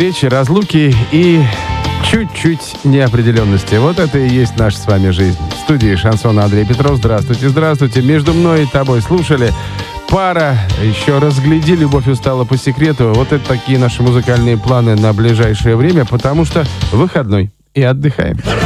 встречи, разлуки и чуть-чуть неопределенности. Вот это и есть наша с вами жизнь. В студии Шансона Андрей Петров. Здравствуйте, здравствуйте. Между мной и тобой слушали пара. Еще разгляди «Любовь устала по секрету». Вот это такие наши музыкальные планы на ближайшее время, потому что выходной и отдыхаем.